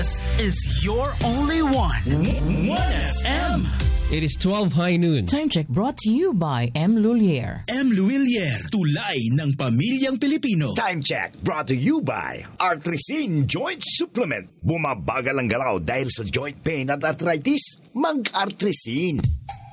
This is your only one. 1FM. It is 12 high noon. Time check brought to you by M. Lulier. M. Luilier, tulay ng pamilyang Pilipino. Time check brought to you by Artrisin Joint Supplement. Bumabagal ang galaw dahil sa joint pain at arthritis. Mag-Artrisin.